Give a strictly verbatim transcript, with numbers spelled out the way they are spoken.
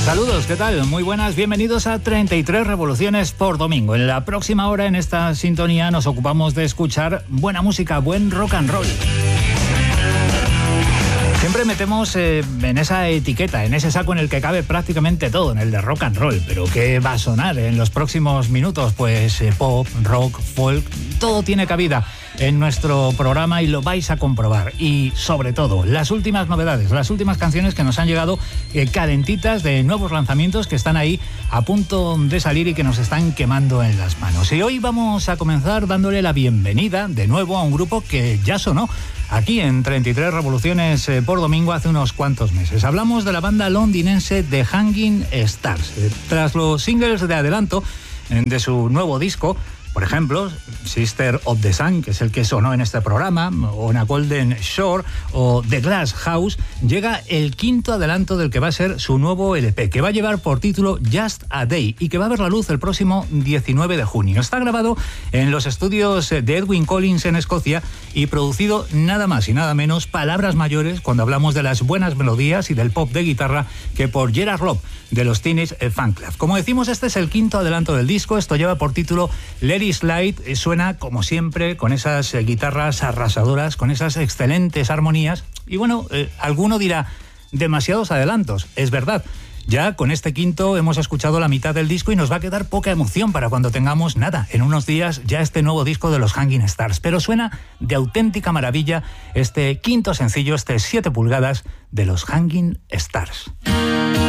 Saludos, ¿qué tal? Muy buenas, bienvenidos a treinta y tres Revoluciones por Domingo. En la próxima hora, en esta sintonía, nos ocupamos de escuchar buena música, buen rock and roll. Siempre metemos eh, en esa etiqueta, en ese saco en el que cabe prácticamente todo, en el de rock and roll. ¿Pero qué va a sonar en los próximos minutos? Pues eh, pop, rock, folk, todo tiene cabida en nuestro programa y lo vais a comprobar. Y sobre todo, las últimas novedades, las últimas canciones que nos han llegado eh, calentitas de nuevos lanzamientos que están ahí a punto de salir y que nos están quemando en las manos. Y hoy vamos a comenzar dándole la bienvenida de nuevo a un grupo que ya sonó aquí en treinta y tres Revoluciones eh, por Domingo hace unos cuantos meses. Hablamos de la banda londinense The Hanging Stars. Eh, tras los singles de adelanto eh, de su nuevo disco, por ejemplo, Sister of the Sun, que es el que sonó en este programa, o On a Golden Shore, o The Glass House, llega el quinto adelanto del que va a ser su nuevo L P, que va a llevar por título Just a Day y que va a ver la luz el próximo diecinueve de junio. Está grabado en los estudios de Edwin Collins en Escocia y producido nada más y nada menos, palabras mayores cuando hablamos de las buenas melodías y del pop de guitarra, que por Gerard Love de los Teenage Fanclub. Como decimos, este es el quinto adelanto del disco. Esto lleva por título Let It Slide. Suena como siempre con esas eh, guitarras arrasadoras, con esas excelentes armonías. Y bueno, eh, alguno dirá, demasiados adelantos. Es verdad. Ya con este quinto hemos escuchado la mitad del disco y nos va a quedar poca emoción para cuando tengamos nada. En unos días ya este nuevo disco de los Hanging Stars. Pero suena de auténtica maravilla este quinto sencillo, este siete pulgadas de los Hanging Stars.